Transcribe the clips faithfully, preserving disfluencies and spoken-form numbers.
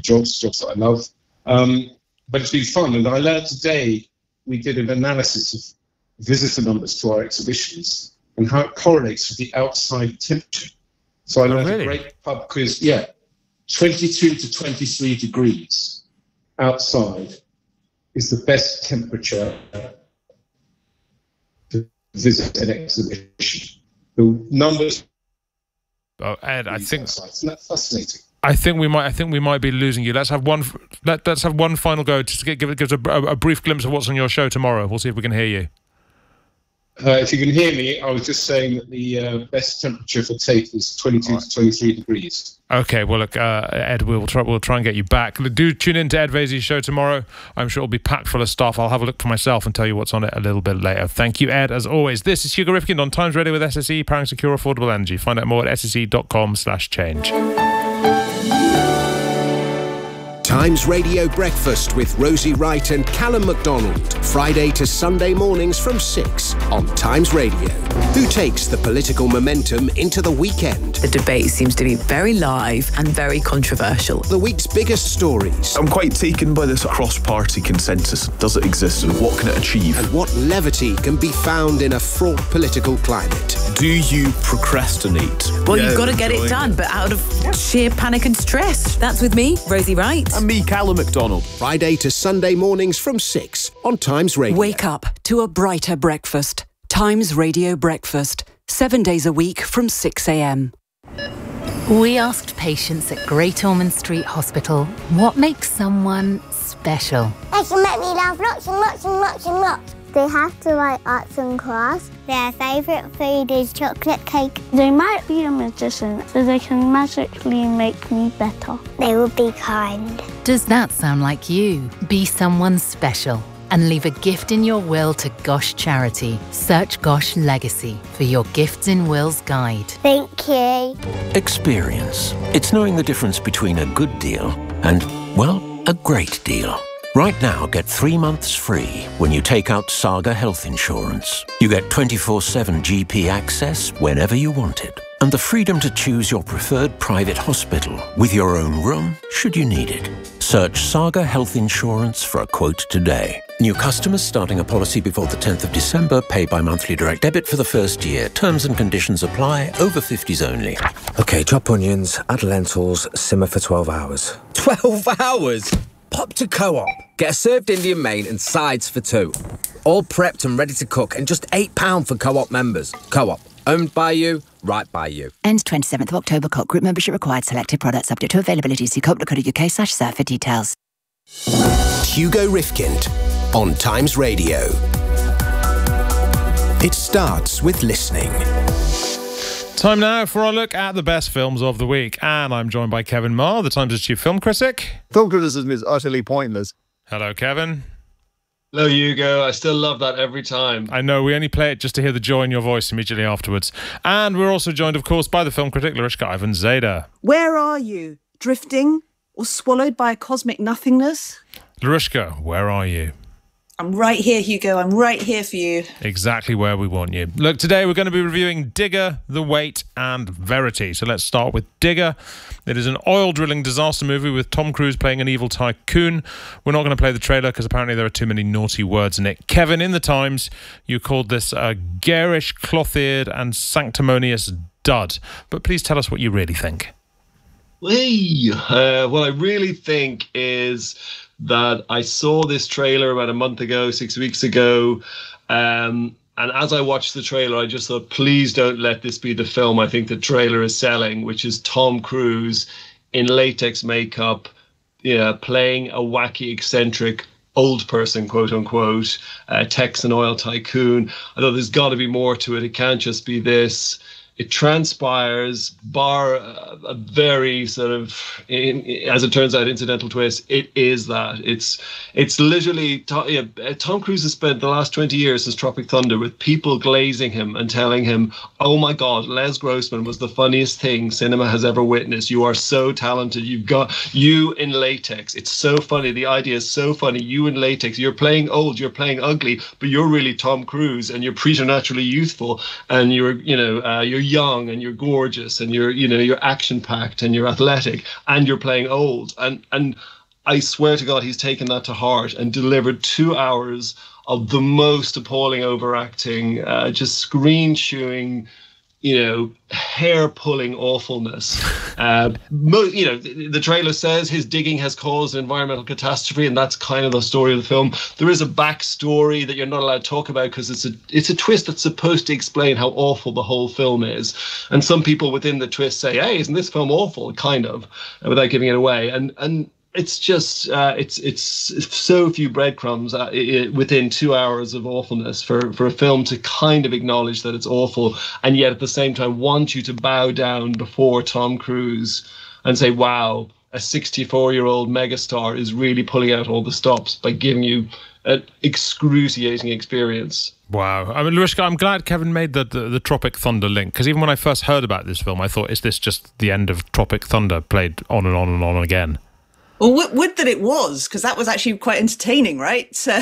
jobs, jobs that I love. Um, but it's been fun. And I learned today, we did an analysis of visitor numbers to our exhibitions and how it correlates with the outside temperature. So I learned oh, really? a great pub quiz. Yeah, twenty-two to twenty-three degrees outside is the best temperature to visit an exhibition. The numbers. Oh, Ed, I think isn't that fascinating? I think we might. I think we might be losing you. Let's have one. Let, let's have one final go to give, give, give us a, a brief glimpse of what's on your show tomorrow. We'll see if we can hear you. Uh, if you can hear me, I was just saying that the uh, best temperature for tape is twenty-two right. to twenty-three degrees. Okay, well, look, uh, Ed, we'll try, we'll try and get you back. Do tune in to Ed Vaizey's show tomorrow. I'm sure it'll be packed full of stuff. I'll have a look for myself and tell you what's on it a little bit later. Thank you, Ed, as always. This is Hugo Rifkind on Times Radio with S S E, powering secure, affordable energy. Find out more at s s e dot com slash change. Times Radio Breakfast with Rosie Wright and Callum MacDonald. Friday to Sunday mornings from six on Times Radio. Who takes the political momentum into the weekend? The debate seems to be very live and very controversial. The week's biggest stories. I'm quite taken by this cross-party consensus. Does it exist and what can it achieve? And what levity can be found in a fraught political climate. Do you procrastinate? Well, yeah, you've got to get it done, but out of sheer panic and stress. That's with me, Rosie Wright. And me, Callum MacDonald. Friday to Sunday mornings from six on Times Radio. Wake up to a brighter breakfast. Times Radio Breakfast. Seven days a week from six a m. We asked patients at Great Ormond Street Hospital what makes someone special. They can make me laugh lots and lots and lots and lots. They have to write arts and crafts. Their favourite food is chocolate cake. They might be a magician, so they can magically make me better. They will be kind. Does that sound like you? Be someone special and leave a gift in your will to Gosh Charity. Search Gosh Legacy for your Gifts in Wills guide. Thank you. Experience. It's knowing the difference between a good deal and, well, a great deal. Right now, get three months free when you take out Saga Health Insurance. You get twenty-four seven G P access whenever you want it, and the freedom to choose your preferred private hospital with your own room, should you need it. Search Saga Health Insurance for a quote today. New customers starting a policy before the tenth of December pay by monthly direct debit for the first year. Terms and conditions apply. Over fifties only. OK, chop onions, add lentils, simmer for twelve hours. twelve hours? Pop to Co-op. Get a served Indian main and sides for two. All prepped and ready to cook and just eight pounds for Co-op members. Co-op. Owned by you, right by you. Ends twenty-seventh of October. Co-op group membership required. Selected products subject to availability. See co op dot co dot u k slash serve for details. Hugo Rifkind on Times Radio. It starts with listening. Time now for a look at the best films of the week. And I'm joined by Kevin Marr, the Times' chief film critic. Film criticism is utterly pointless. Hello, Kevin. Hello, Hugo. I still love that every time. I know, we only play it just to hear the joy in your voice immediately afterwards. And we're also joined, of course, by the film critic Larishka Ivanzadeh. Where are you? Drifting or swallowed by a cosmic nothingness? Larishka, where are you? I'm right here, Hugo. I'm right here for you. Exactly where we want you. Look, today we're going to be reviewing Digger, The Wait and Verity. So let's start with Digger. It is an oil drilling disaster movie with Tom Cruise playing an evil tycoon. We're not going to play the trailer because apparently there are too many naughty words in it. Kevin, in the Times, you called this a garish, cloth-eared and sanctimonious dud. But please tell us what you really think. Hey, uh, what I really think is that I saw this trailer about a month ago, six weeks ago, um, and as I watched the trailer, I just thought, please don't let this be the film I think the trailer is selling, which is Tom Cruise in latex makeup, yeah, playing a wacky, eccentric old person, quote unquote, uh, Texan oil tycoon. I thought there's got to be more to it. It can't just be this. It transpires, bar a, a very sort of, in, as it turns out, incidental twist. It is that. It's it's literally, yeah, Tom Cruise has spent the last twenty years since Tropic Thunder with people glazing him and telling him, oh my God, Les Grossman was the funniest thing cinema has ever witnessed. You are so talented. You've got you in latex. It's so funny. The idea is so funny. You in latex. You're playing old. You're playing ugly, but you're really Tom Cruise and you're preternaturally youthful and you're, you know, uh, you're young and you're gorgeous and you're, you know, you're action packed and you're athletic and you're playing old. And, and I swear to God, he's taken that to heart and delivered two hours of the most appalling overacting, uh, just screen chewing, you know, hair-pulling awfulness. Uh, mo- you know, the, the trailer says his digging has caused an environmental catastrophe, and that's kind of the story of the film. There is a backstory that you're not allowed to talk about because it's a it's a twist that's supposed to explain how awful the whole film is. And some people within the twist say, "Hey, isn't this film awful?" Kind of, without giving it away. And and it's just uh, it's it's so few breadcrumbs uh, it, within two hours of awfulness for for a film to kind of acknowledge that it's awful, and yet at the same time want you to bow down before Tom Cruise and say, "Wow, a sixty-four-year-old megastar is really pulling out all the stops by giving you an excruciating experience." Wow. I mean, Lurishka, I'm glad Kevin made the, the, the Tropic Thunder link, because even when I first heard about this film, I thought, is this just the end of Tropic Thunder played on and on and on again? Well, would, would that it was, because that was actually quite entertaining, right? So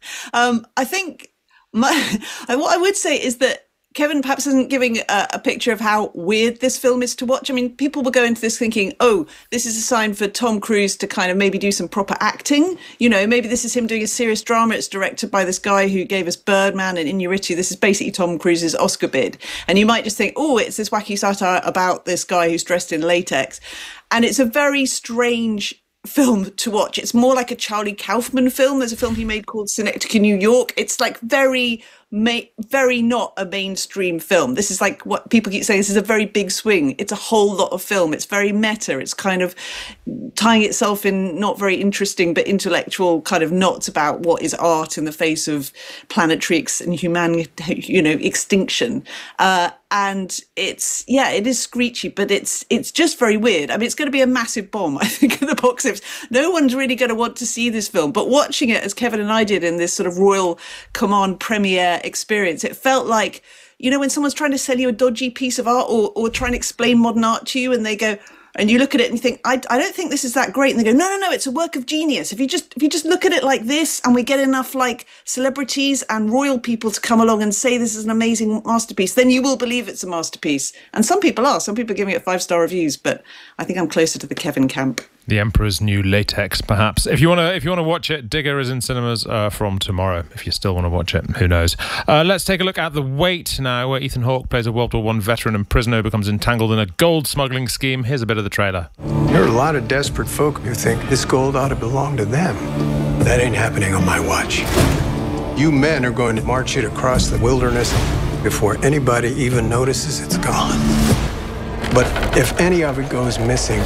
um, I think my, what I would say is that Kevin perhaps isn't giving a, a picture of how weird this film is to watch. I mean, people will go into this thinking, oh, this is a sign for Tom Cruise to kind of maybe do some proper acting. You know, maybe this is him doing a serious drama. It's directed by this guy who gave us Birdman and Inarritu. This is basically Tom Cruise's Oscar bid. And you might just think, oh, it's this wacky satire about this guy who's dressed in latex. And it's a very strange film to watch. It's more like a Charlie Kaufman film. There's a film he made called Synecdoche, New York. It's like very, ma- very not a mainstream film. This is like what people keep saying. This is a very big swing. It's a whole lot of film. It's very meta. It's kind of tying itself in not very interesting but intellectual kind of knots about what is art in the face of planetary ex- and human, you know, extinction. Uh, And it's, yeah, it is screechy, but it's it's just very weird. I mean, it's going to be a massive bomb, I think, in the box office. No one's really going to want to see this film. But watching it, as Kevin and I did in this sort of Royal Command premiere experience, it felt like, you know, when someone's trying to sell you a dodgy piece of art or, or trying to explain modern art to you and they go, and you look at it and you think, I, I don't think this is that great. And they go, no, no, no, it's a work of genius. If you just if you just look at it like this and we get enough like celebrities and royal people to come along and say this is an amazing masterpiece, then you will believe it's a masterpiece. And some people are. Some people are giving it five-star reviews, but I think I'm closer to the Kevin camp. The Emperor's New Latex, perhaps. If you want to if you want to watch it, Digger is in cinemas uh, from tomorrow. If you still want to watch it, who knows? Uh, let's take a look at The Wait now, where Ethan Hawke plays a World War One veteran and prisoner who becomes entangled in a gold smuggling scheme. Here's a bit of the trailer. There are a lot of desperate folk who think this gold ought to belong to them. That ain't happening on my watch. You men are going to march it across the wilderness before anybody even notices it's gone. But if any of it goes missing,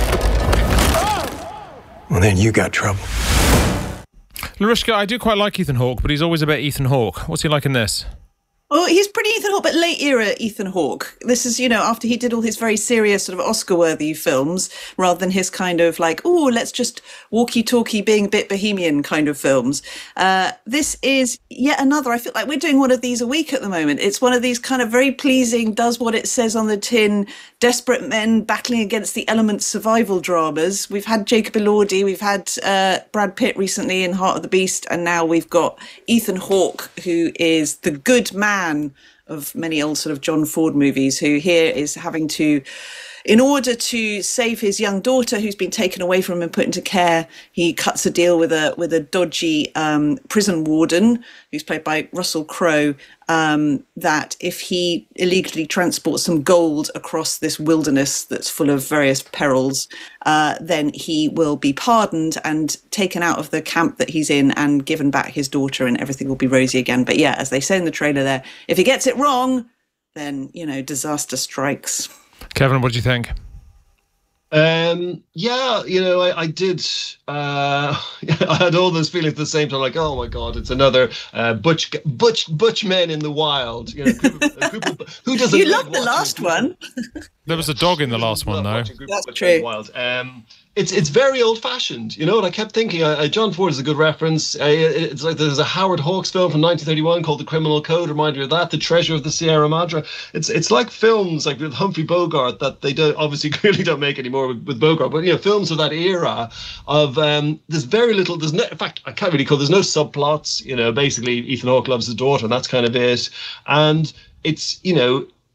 well, then you got trouble. Lurishka, I do quite like Ethan Hawke, but he's always a bit Ethan Hawke. What's he like in this? Well, he's pretty Ethan Hawke, but late era Ethan Hawke. This is, you know, after he did all his very serious sort of Oscar-worthy films, rather than his kind of like, oh, let's just walkie-talkie being a bit bohemian kind of films. Uh, this is yet another, I feel like we're doing one of these a week at the moment. It's one of these kind of very pleasing, does what it says on the tin, desperate men battling against the elements survival dramas. We've had Jacob Elordi, we've had uh, Brad Pitt recently in Heart of the Beast, and now we've got Ethan Hawke, who is the good man of many old sort of John Ford movies, who here is having to, in order to save his young daughter who's been taken away from him and put into care, he cuts a deal with a with a dodgy um, prison warden who's played by Russell Crowe, um, that if he illegally transports some gold across this wilderness that's full of various perils, uh, then he will be pardoned and taken out of the camp that he's in and given back his daughter, and everything will be rosy again. But yeah, as they say in the trailer there, if he gets it wrong, then, you know, disaster strikes. Kevin, what do you think? Um, yeah, you know, I, I did. Uh, I had all those feelings at the same time, like, oh my God, it's another uh, butch, butch, butch men in the wild. You know, group of, a group of, who doesn't? You loved the last one. There was a dog in the last one, though. That's true. Wild. Um, it's it's very old fashioned, you know. And I kept thinking, uh, John Ford is a good reference. Uh, it's like there's a Howard Hawks film from nineteen thirty-one called The Criminal Code. Remind you of that. The Treasure of the Sierra Madre. It's it's like films like with Humphrey Bogart that they don't obviously clearly don't make anymore with, with Bogart, but you know, films of that era of um, there's very little. There's no, in fact, I can't really call. There's no subplots. You know, basically Ethan Hawke loves his daughter, and that's kind of it. And it's, you know,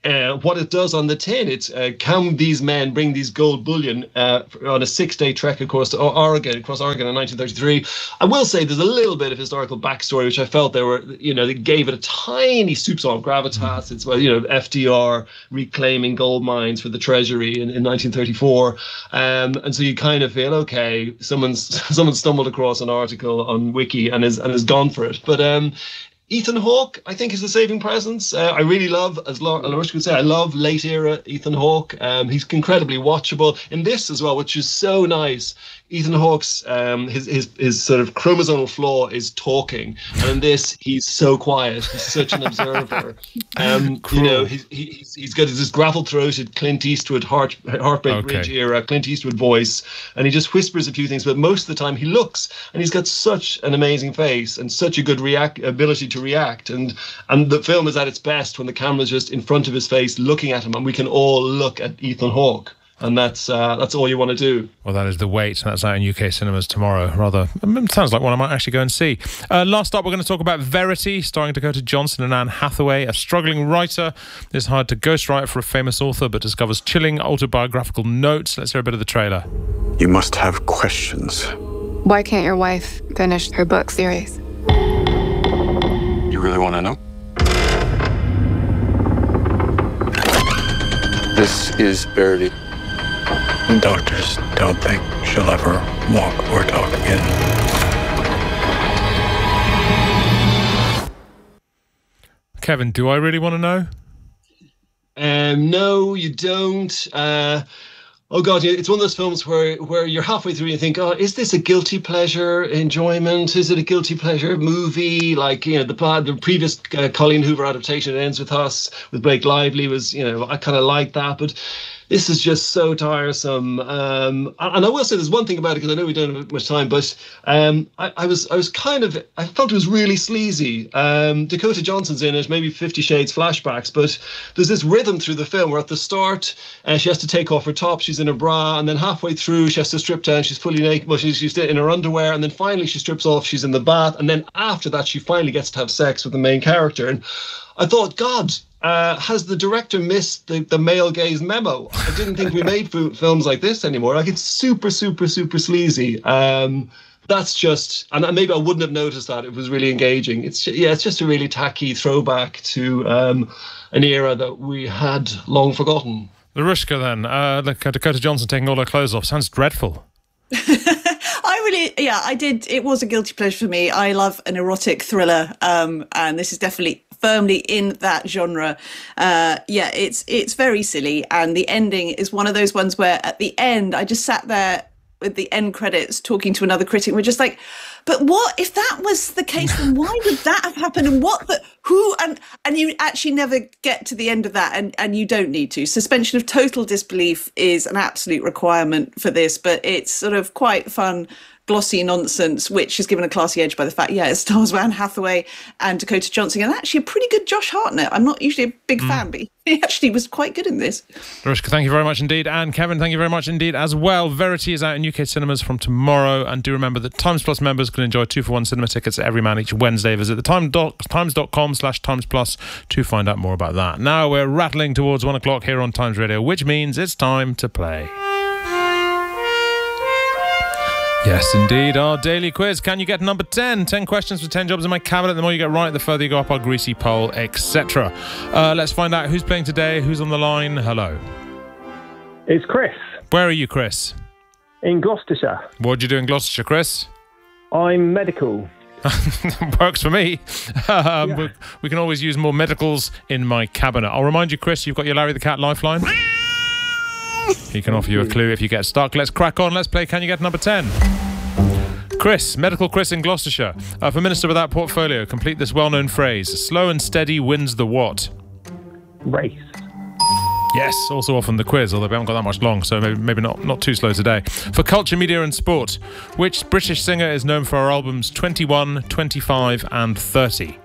uh, what it does on the tin. It's uh, can these men bring these gold bullion uh, on a six-day trek, of course, to Oregon, across Oregon in nineteen thirty-three. I will say there's a little bit of historical backstory, which I felt they were, you know, they gave it a tiny soupçon of gravitas. It's, well, you know, F D R reclaiming gold mines for the Treasury in, in nineteen thirty-four. Um, and so you kind of feel, okay, someone's someone stumbled across an article on Wiki and is and has gone for it. But um, Ethan Hawke, I think, is the saving presence. Uh, I really love, as Laurish would say, I love late era Ethan Hawke. Um, he's incredibly watchable in this as well, which is so nice. Ethan Hawke's um, his his his sort of chromosomal flaw is talking, and in this he's so quiet. He's such an observer. Um, you know, he's he's he's got this gravel-throated Clint Eastwood heart Heartbreak Okay. Ridge era Clint Eastwood voice, and he just whispers a few things. But most of the time he looks, and he's got such an amazing face and such a good react ability to react. And and the film is at its best when the camera's just in front of his face, looking at him, and we can all look at Ethan Hawke. And that's uh, that's all you want to do. Well, that is The Wait, and that's out in U K cinemas tomorrow. Rather, it sounds like one I might actually go and see. Uh, last up, we're going to talk about Verity, starring Dakota Johnson and Anne Hathaway. A struggling writer is hired to ghostwrite for a famous author, but discovers chilling autobiographical notes. Let's hear a bit of the trailer. You must have questions. Why can't your wife finish her book series? You really want to know? This is Verity. Doctors don't think she'll ever walk or talk again. Kevin, do I really want to know? Um, no, you don't. Uh, oh God, it's one of those films where where you're halfway through and you think, oh, is this a guilty pleasure enjoyment? Is it a guilty pleasure movie? Like, you know, the the previous uh, Colleen Hoover adaptation, It Ends With Us, with Blake Lively, was, you know, I kind of like that, but this is just so tiresome. Um, and I will say there's one thing about it, because I know we don't have much time, but um, I, I was I was kind of, I felt it was really sleazy. Um, Dakota Johnson's in it, maybe Fifty Shades flashbacks, but there's this rhythm through the film where at the start uh, she has to take off her top, she's in a bra, and then halfway through she has to strip down, she's fully naked, well, she's, she's in her underwear, and then finally she strips off, she's in the bath, and then after that she finally gets to have sex with the main character. And I thought, God, Uh, has the director missed the, the male gaze memo? I didn't think we made f- films like this anymore. Like, it's super, super, super sleazy. Um, that's just, and maybe I wouldn't have noticed that. It was really engaging. It's yeah, it's just a really tacky throwback to um, an era that we had long forgotten. Larushka, then, uh, Dakota Johnson taking all her clothes off. Sounds dreadful. I really, yeah, I did. It was a guilty pleasure for me. I love an erotic thriller, um, and this is definitely firmly in that genre. Uh, yeah, it's it's very silly, and the ending is one of those ones where at the end I just sat there with the end credits talking to another critic. We're just like, but what if that was the case? Then why would that have happened? And what the who and and you actually never get to the end of that, and and you don't need to. Suspension of total disbelief is an absolute requirement for this, but it's sort of quite fun, glossy nonsense, which is given a classy edge by the fact, yeah, it stars Anne Hathaway and Dakota Johnson, and actually a pretty good Josh Hartnett. I'm not usually a big mm. fan, but he actually was quite good in this. Larushka, thank you very much indeed. And Kevin, thank you very much indeed as well. Verity is out in U K cinemas from tomorrow, and do remember that Times Plus members can enjoy two for one cinema tickets at Every Man each Wednesday. Visit the time dot, times.com slash Times Plus to find out more about that. Now we're rattling towards one o'clock here on Times Radio, which means it's time to play. Yes, indeed, our daily quiz. Can you get number ten? ten questions for ten jobs in my cabinet. The more you get right, the further you go up our greasy pole, et cetera. Uh, let's find out who's playing today, who's on the line. Hello. It's Chris. Where are you, Chris? In Gloucestershire. What do you do in Gloucestershire, Chris? I'm medical. Works for me. Um, Yeah. we, we can always use more medicals in my cabinet. I'll remind you, Chris, you've got your Larry the Cat lifeline. He can offer you a clue if you get stuck. Let's crack on. Let's play Can You Get Number ten? Chris, medical Chris in Gloucestershire. Uh, for Minister Without Portfolio, complete this well-known phrase. Slow and steady wins the what? Race. Yes, also often the quiz, although we haven't got that much long, so maybe, maybe not, not too slow today. For culture, media and sport, which British singer is known for her albums twenty-one, twenty-five and thirty?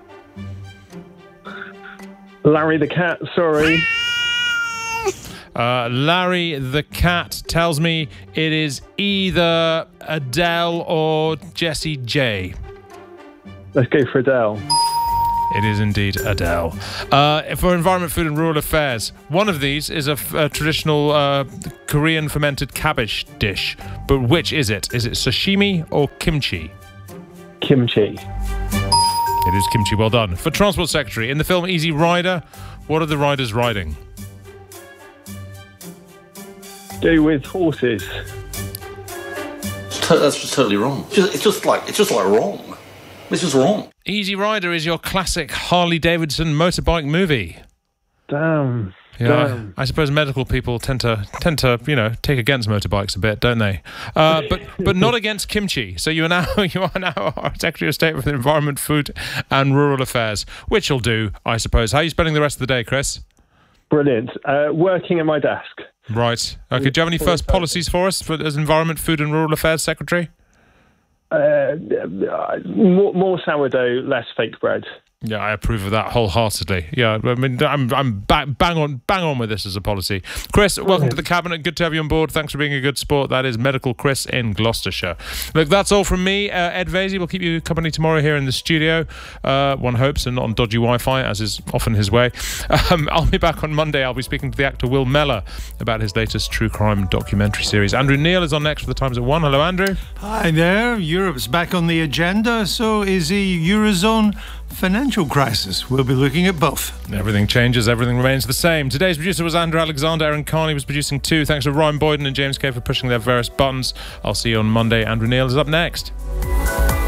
Larry the Cat, sorry. Uh, Larry the Cat tells me it is either Adele or Jessie J. Let's go for Adele. It is indeed Adele. Uh, for Environment, Food and Rural Affairs, one of these is a, f- a traditional uh, Korean fermented cabbage dish. But which is it? Is it sashimi or kimchi? Kimchi. It is kimchi. Well done. For Transport Secretary, in the film Easy Rider, what are the riders riding? Do with horses. That's just totally wrong. It's just, it's just like it's just like wrong. This is wrong. Easy Rider is your classic Harley Davidson motorbike movie. Damn. Yeah, Damn. I, I suppose medical people tend to tend to you know take against motorbikes a bit, don't they? Uh, but but not against kimchi. So you are now you are now our Secretary of State for the Environment, Food and Rural Affairs, which will do, I suppose. How are you spending the rest of the day, Chris? Brilliant. Uh, working at my desk. Right. Okay. Do you have any first policies for us for, as Environment, Food and Rural Affairs Secretary? Uh, more, more sourdough, less fake bread. Yeah, I approve of that wholeheartedly. Yeah, I mean, I'm I'm bang, bang on bang on with this as a policy. Chris, welcome to the Cabinet. Good to have you on board. Thanks for being a good sport. That is Medical Chris in Gloucestershire. Look, that's all from me. Uh, Ed Vasey will keep you company tomorrow here in the studio. Uh, one hopes, and not on dodgy Wi-Fi, as is often his way. Um, I'll be back on Monday. I'll be speaking to the actor Will Mellor about his latest true crime documentary series. Andrew Neil is on next for the Times at one. Hello, Andrew. Hi there. Europe's back on the agenda. So is the Eurozone financial crisis. We'll be looking at both. Everything changes, everything remains the same. Today's producer was Andrew Alexander. Erin Carney was producing too. Thanks to Ryan Boyden and James Kay for pushing their various buttons. I'll see you on Monday. Andrew Neil is up next.